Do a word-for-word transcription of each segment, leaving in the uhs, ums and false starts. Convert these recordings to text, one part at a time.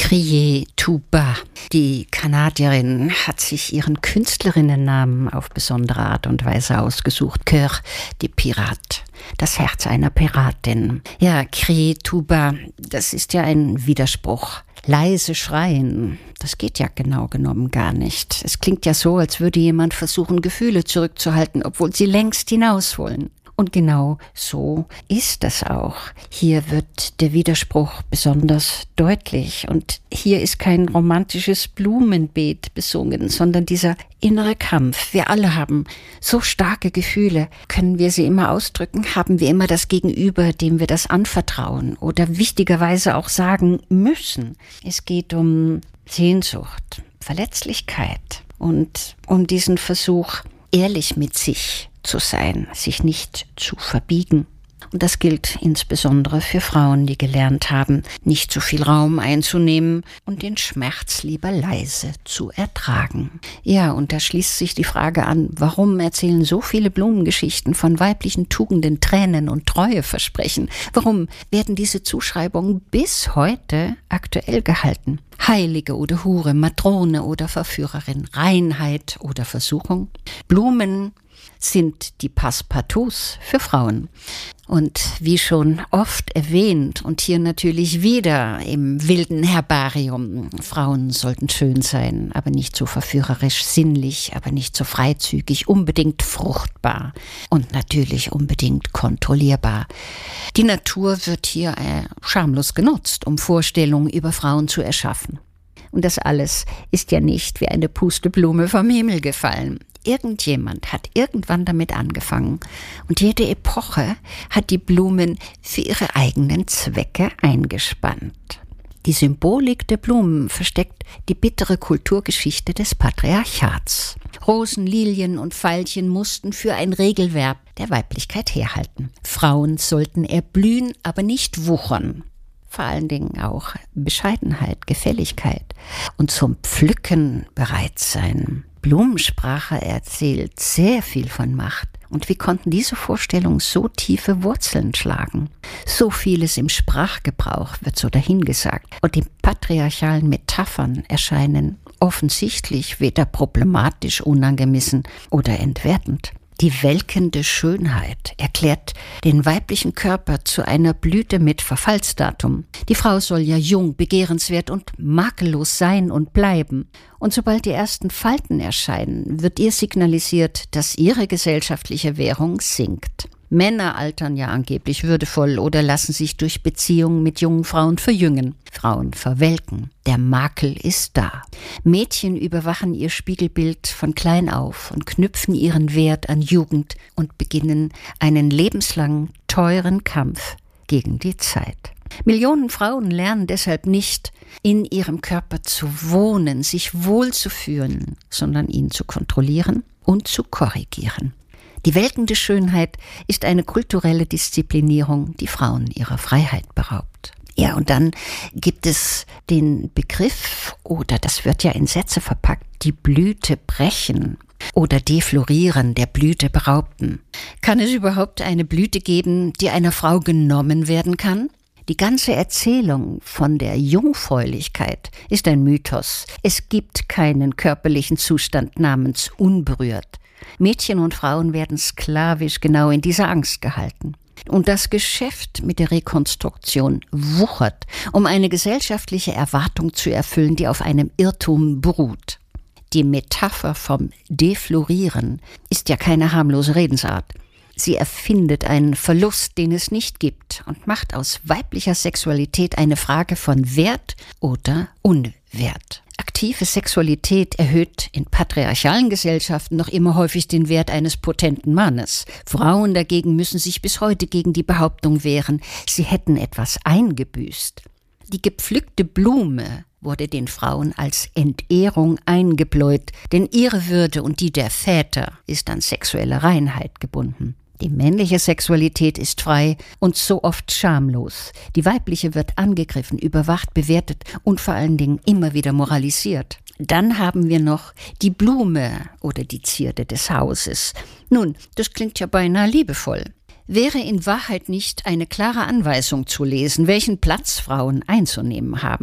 Crier tout bas. Die Kanadierin hat sich ihren Künstlerinnennamen auf besondere Art und Weise ausgesucht. Cœur de Pirate. Das Herz einer Piratin. Ja, Crier tout bas, das ist ja ein Widerspruch. Leise schreien, das geht ja genau genommen gar nicht. Es klingt ja so, als würde jemand versuchen, Gefühle zurückzuhalten, obwohl sie längst hinaus wollen. Und genau so ist das auch. Hier wird der Widerspruch besonders deutlich. Und hier ist kein romantisches Blumenbeet besungen, sondern dieser innere Kampf. Wir alle haben so starke Gefühle. Können wir sie immer ausdrücken? Haben wir immer das Gegenüber, dem wir das anvertrauen oder wichtigerweise auch sagen müssen? Es geht um Sehnsucht, Verletzlichkeit und um diesen Versuch, ehrlich mit sich zu sein, sich nicht zu verbiegen. Und das gilt insbesondere für Frauen, die gelernt haben, nicht zu viel Raum einzunehmen und den Schmerz lieber leise zu ertragen. Ja, und da schließt sich die Frage an, warum erzählen so viele Blumengeschichten von weiblichen Tugenden, Tränen und Treueversprechen? Warum werden diese Zuschreibungen bis heute aktuell gehalten? Heilige oder Hure, Matrone oder Verführerin, Reinheit oder Versuchung? Blumen sind die Passepartouts für Frauen. Und wie schon oft erwähnt und hier natürlich wieder im wilden Herbarium, Frauen sollten schön sein, aber nicht so verführerisch, sinnlich, aber nicht so freizügig, unbedingt fruchtbar und natürlich unbedingt kontrollierbar. Die Natur wird hier äh, schamlos genutzt, um Vorstellungen über Frauen zu erschaffen. Und das alles ist ja nicht wie eine Pusteblume vom Himmel gefallen. Irgendjemand hat irgendwann damit angefangen und jede Epoche hat die Blumen für ihre eigenen Zwecke eingespannt. Die Symbolik der Blumen versteckt die bittere Kulturgeschichte des Patriarchats. Rosen, Lilien und Veilchen mussten für ein Regelverb der Weiblichkeit herhalten. Frauen sollten erblühen, aber nicht wuchern. Vor allen Dingen auch Bescheidenheit, Gefälligkeit und zum Pflücken bereit sein. Blumensprache erzählt sehr viel von Macht. Und wie konnten diese Vorstellungen so tiefe Wurzeln schlagen? So vieles im Sprachgebrauch wird so dahingesagt. Und die patriarchalen Metaphern erscheinen offensichtlich weder problematisch, unangemessen oder entwertend. Die welkende Schönheit erklärt den weiblichen Körper zu einer Blüte mit Verfallsdatum. Die Frau soll ja jung, begehrenswert und makellos sein und bleiben. Und sobald die ersten Falten erscheinen, wird ihr signalisiert, dass ihre gesellschaftliche Währung sinkt. Männer altern ja angeblich würdevoll oder lassen sich durch Beziehungen mit jungen Frauen verjüngen. Frauen verwelken. Der Makel ist da. Mädchen überwachen ihr Spiegelbild von klein auf und knüpfen ihren Wert an Jugend und beginnen einen lebenslangen, teuren Kampf gegen die Zeit. Millionen Frauen lernen deshalb nicht, in ihrem Körper zu wohnen, sich wohlzufühlen, sondern ihn zu kontrollieren und zu korrigieren. Die welkende Schönheit ist eine kulturelle Disziplinierung, die Frauen ihrer Freiheit beraubt. Ja, und dann gibt es den Begriff, oder das wird ja in Sätze verpackt, die Blüte brechen oder deflorieren, der Blüte beraubten. Kann es überhaupt eine Blüte geben, die einer Frau genommen werden kann? Die ganze Erzählung von der Jungfräulichkeit ist ein Mythos. Es gibt keinen körperlichen Zustand namens unberührt. Mädchen und Frauen werden sklavisch genau in dieser Angst gehalten. Und das Geschäft mit der Rekonstruktion wuchert, um eine gesellschaftliche Erwartung zu erfüllen, die auf einem Irrtum beruht. Die Metapher vom Deflorieren ist ja keine harmlose Redensart. Sie erfindet einen Verlust, den es nicht gibt, und macht aus weiblicher Sexualität eine Frage von Wert oder Unwert. Aktive Sexualität erhöht in patriarchalen Gesellschaften noch immer häufig den Wert eines potenten Mannes. Frauen dagegen müssen sich bis heute gegen die Behauptung wehren, sie hätten etwas eingebüßt. Die gepflückte Blume wurde den Frauen als Entehrung eingebläut, denn ihre Würde und die der Väter ist an sexuelle Reinheit gebunden. Die männliche Sexualität ist frei und so oft schamlos. Die weibliche wird angegriffen, überwacht, bewertet und vor allen Dingen immer wieder moralisiert. Dann haben wir noch die Blume oder die Zierde des Hauses. Nun, das klingt ja beinahe liebevoll. Wäre in Wahrheit nicht eine klare Anweisung zu lesen, welchen Platz Frauen einzunehmen haben.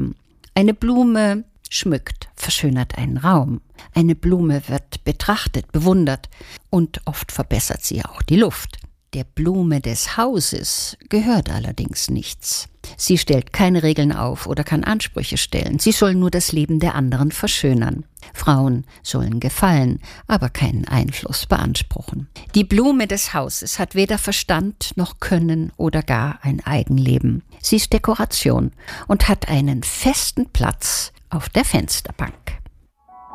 Eine Blume schmückt, verschönert einen Raum. Eine Blume wird betrachtet, bewundert und oft verbessert sie auch die Luft. Der Blume des Hauses gehört allerdings nichts. Sie stellt keine Regeln auf oder kann Ansprüche stellen. Sie soll nur das Leben der anderen verschönern. Frauen sollen gefallen, aber keinen Einfluss beanspruchen. Die Blume des Hauses hat weder Verstand noch Können oder gar ein Eigenleben. Sie ist Dekoration und hat einen festen Platz auf der Fensterbank.